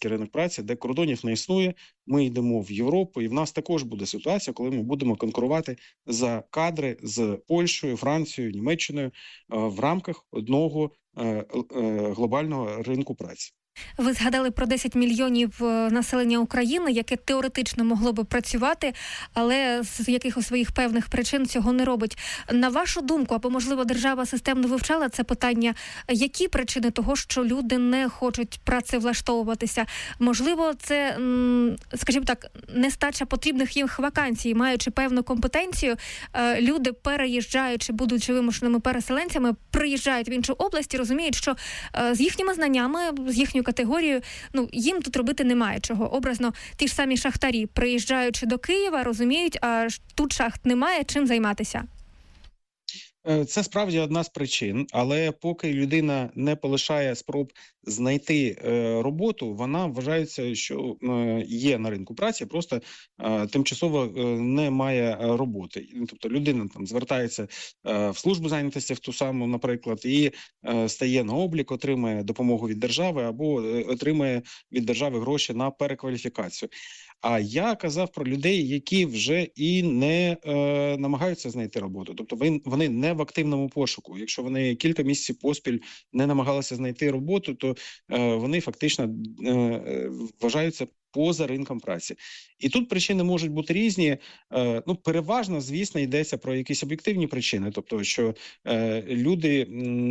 європейський ринок праці, де кордонів не існує. Ми йдемо в Європу, і в нас також буде ситуація, коли ми будемо конкурувати за кадри з Польщею, Францією, Німеччиною в рамках одного глобального ринку праці. Ви згадали про 10 мільйонів населення України, яке теоретично могло би працювати, але з якихось своїх певних причин цього не робить. На вашу думку, або, можливо, держава системно вивчала це питання, які причини того, що люди не хочуть працевлаштовуватися? Можливо, це, скажімо так, нестача потрібних їм вакансій, маючи певну компетенцію, люди, переїжджаючи, будучи вимушеними переселенцями, приїжджають в іншу область і розуміють, що з їхніми знаннями, з їхньою категорією, їм тут робити немає чого. Образно, ті ж самі шахтарі, приїжджаючи до Києва, розуміють, а тут шахт немає, чим займатися. Це справді одна з причин, але поки людина не полишає спроб знайти роботу, вона вважається, що є на ринку праці, просто тимчасово не має роботи. Тобто людина там звертається в службу зайнятості в ту саму, наприклад, і стає на облік, отримує допомогу від держави або отримує від держави гроші на перекваліфікацію. А я казав про людей, які вже і не намагаються знайти роботу. Тобто вони не в активному пошуку. Якщо вони кілька місяців поспіль не намагалися знайти роботу, то вони фактично вважаються поза ринком праці. І тут причини можуть бути різні. Переважно, звісно, йдеться про якісь об'єктивні причини. Тобто, що люди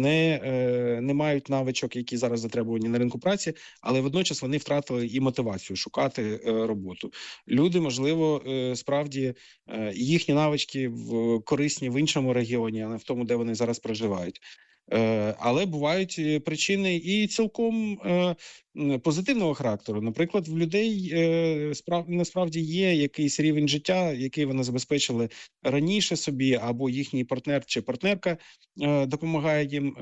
не мають навичок, які зараз затребувані на ринку праці, але водночас вони втратили і мотивацію шукати роботу. Люди, можливо, справді їхні навички корисні в іншому регіоні, а не в тому, де вони зараз проживають. Але бувають причини і цілком позитивного характеру. Наприклад, в людей насправді є якийсь рівень життя, який вони забезпечили раніше собі, або їхній партнер чи партнерка допомагає їм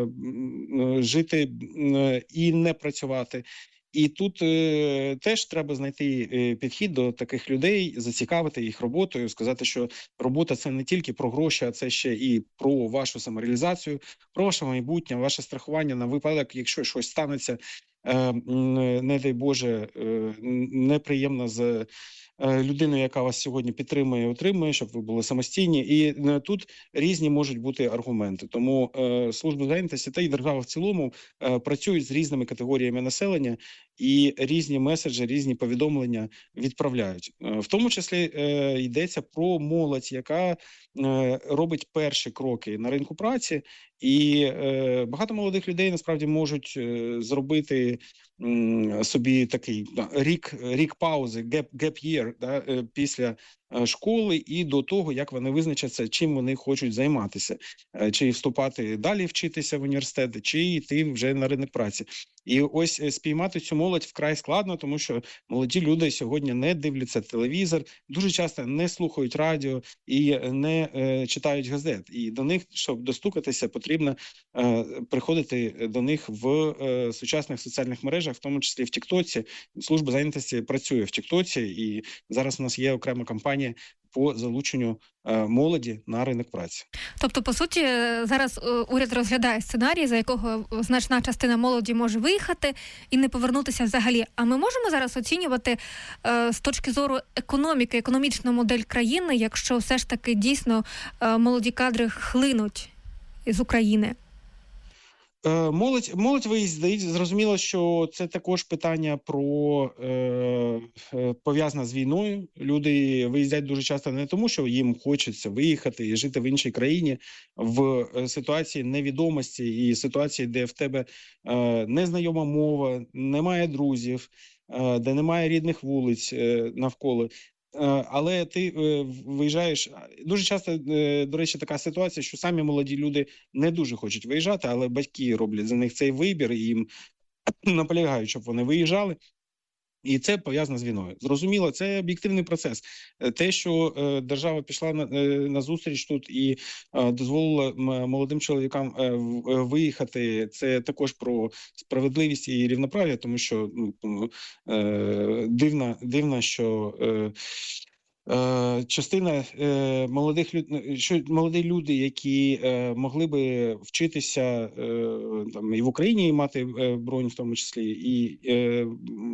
жити і не працювати. І тут теж треба знайти підхід до таких людей, зацікавити їх роботою, сказати, що робота – це не тільки про гроші, а це ще і про вашу самореалізацію, про ваше майбутнє, ваше страхування на випадок, якщо щось станеться, не дай Боже, неприємно з людиною, яка вас сьогодні підтримує і утримує, щоб ви були самостійні. І тут різні можуть бути аргументи. Тому служба зайнятості та й держава в цілому працюють з різними категоріями населення і різні меседжі, різні повідомлення відправляють. В тому числі йдеться про молодь, яка робить перші кроки на ринку праці. І багато молодих людей насправді можуть зробити собі такий рік паузи, gap year, після школи і до того, як вони визначаться, чим вони хочуть займатися. Чи вступати далі вчитися в університет, чи йти вже на ринок праці. І ось спіймати цю молодь вкрай складно, тому що молоді люди сьогодні не дивляться телевізор, дуже часто не слухають радіо і не читають газет. І до них, щоб достукатися, потрібно приходити до них в сучасних соціальних мережах, в тому числі в Тіктоці. Служба зайнятості працює в Тіктоці, і зараз у нас є окрема кампанія по залученню молоді на ринок праці. Тобто, по суті, зараз уряд розглядає сценарій, за якого значна частина молоді може виїхати і не повернутися взагалі. А ми можемо зараз оцінювати з точки зору економіки, економічну модель країни, якщо все ж таки дійсно молоді кадри хлинуть з України? Молодь виїздить. Зрозуміло, що це також питання пов'язане з війною. Люди виїздять дуже часто не тому, що їм хочеться виїхати і жити в іншій країні в ситуації невідомості і ситуації, де в тебе незнайома мова, немає друзів, де немає рідних вулиць навколо. Але ти виїжджаєш, дуже часто, до речі, така ситуація, що самі молоді люди не дуже хочуть виїжджати, але батьки роблять за них цей вибір і їм наполягають, щоб вони виїжджали. І це пов'язано з війною. Зрозуміло, це об'єктивний процес. Те, що держава пішла на зустріч тут і дозволила молодим чоловікам виїхати, це також про справедливість і рівноправ'я, тому що дивно, що частина молоді люди, які могли би вчитися там і в Україні, і мати бронь в тому числі, і